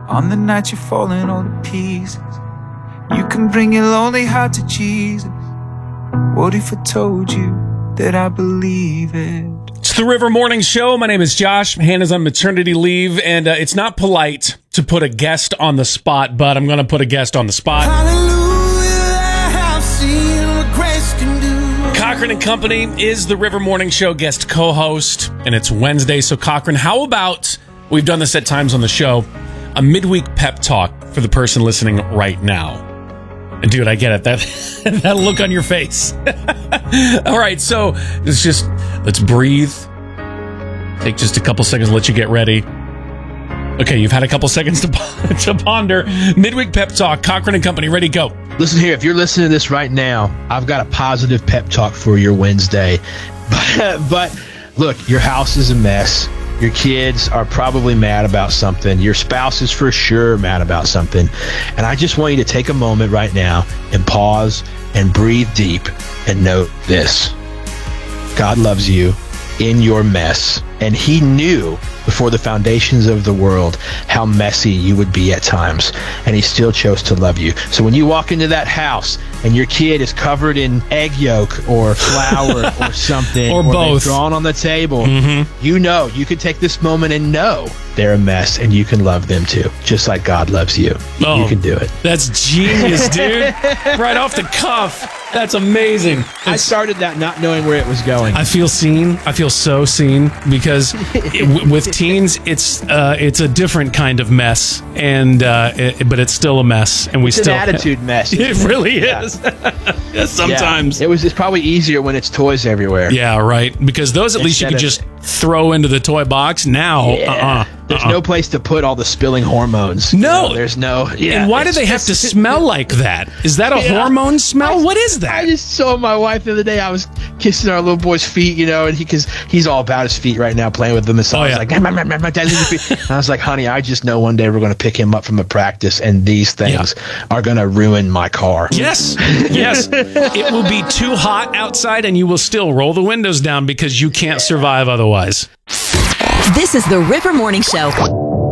On the night you're falling all to pieces, you can bring your lonely heart to Jesus. What if I told you that I believe it? It's the River Morning Show. My name is Josh. Hannah's on maternity leave, and it's not polite to put a guest on the spot, but I'm going to put a guest on the spot. Cochran and Company is the River Morning Show guest co-host, and it's Wednesday. So, Cochran, how about, we've done this at times on the show, a midweek pep talk for the person listening right now? And dude, I get it. That look on your face. All right, so let's breathe. Take just a couple seconds to let you get ready. Okay, you've had a couple seconds to ponder. Midweek pep talk, Cochran and Company, ready, go. Listen here, if you're listening to this right now, I've got a positive pep talk for your Wednesday. But look, your house is a mess. Your kids are probably mad about something. Your spouse is for sure mad about something. And I just want you to take a moment right now and pause and breathe deep and know this. God loves you in your mess. And he knew before the foundations of the world how messy you would be at times. And he still chose to love you. So when you walk into that house and your kid is covered in egg yolk or flour or something, or both drawn on the table, you know, you could take this moment and know they're a mess and you can love them too. Just like God loves you. Oh, you can do it. That's genius, dude. Right off the cuff. That's amazing. I started that not knowing where it was going. I feel seen. I feel so seen because with teens, it's a different kind of mess, and but it's still a mess, and it's an attitude mess. It really is. Yeah, sometimes it's probably easier when it's toys everywhere. Yeah, right. Because those at least you could just throw into the toy box. Now, there's no place to put all the spilling hormones. No, you know, there's no. Yeah, and why do they have to smell like that? Is that a hormone smell? What is that? I just saw my wife the other day. I was kissing our little boy's feet, you know, and he's all about his feet right now, playing with them. And so I was like, my dad's feet. And I was like, honey, I just know one day we're going to pick him up from a practice, and these things are going to ruin my car. Yes. It will be too hot outside, and you will still roll the windows down because you can't survive otherwise. This is the River Morning Show.